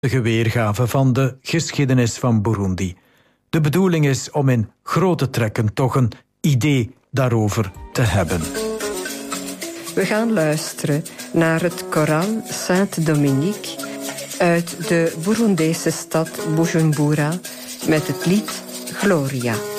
weergave van de geschiedenis van Burundi. De bedoeling is om in grote trekken toch een idee daarover te hebben. We gaan luisteren naar het koran Saint-Dominique uit de Burundese stad Bujumbura met het lied Gloria.